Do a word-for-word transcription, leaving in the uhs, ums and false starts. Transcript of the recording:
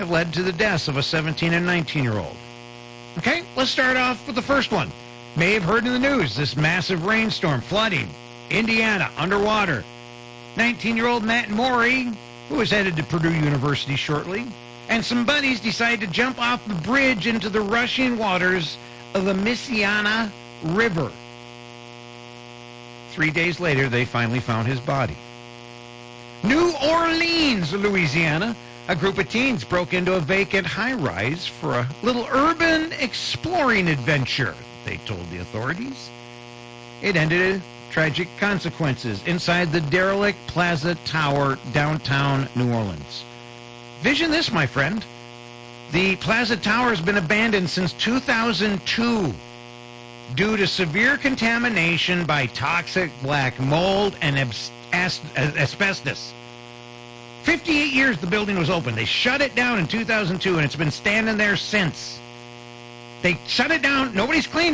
have led to the deaths of a seventeen and nineteen-year-old. Okay, let's start off with the first one. May have heard in the news this massive rainstorm, flooding, Indiana, underwater. nineteen-year-old Matt Morey, who was headed to Purdue University shortly, and some buddies decided to jump off the bridge into the rushing waters of the Mississiana River. Three days later, they finally found his body. New Orleans, Louisiana. A group of teens broke into a vacant high-rise for a little urban exploring adventure, they told the authorities. It ended in tragic consequences inside the derelict Plaza Tower, downtown New Orleans. Vision this, my friend. The Plaza Tower has been abandoned since two thousand two due to severe contamination by toxic black mold and asbestos. fifty-eight years the building was open. They shut it down in two thousand two, and it's been standing there since. They shut it down. Nobody's cleaned